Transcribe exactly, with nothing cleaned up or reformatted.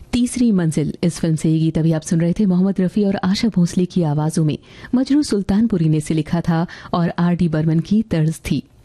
तीसरी मंजिल इस फिल्म से ये गीत अभी आप सुन रहे थे। मोहम्मद रफ़ी और आशा भोसले की आवाज़ों में मजरू सुल्तानपुरी ने इसे लिखा था और आर डी बर्मन की तर्ज थी।